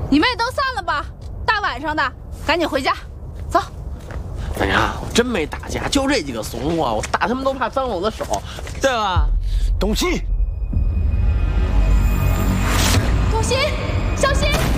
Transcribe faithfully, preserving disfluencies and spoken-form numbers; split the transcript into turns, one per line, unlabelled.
你们也都散了吧，大晚上的，赶紧回家，走。
大娘，我真没打架，就这几个怂货，我打他们都怕脏了我的手，对吧？
东西，
东西，小心！